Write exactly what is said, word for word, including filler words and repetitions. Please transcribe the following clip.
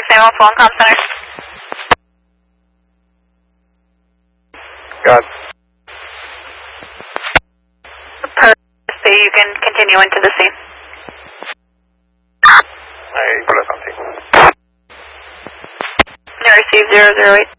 Samuel, phone comm center. Got Per say you can continue into the scene. I put it on scene. No, receive zero zero eight.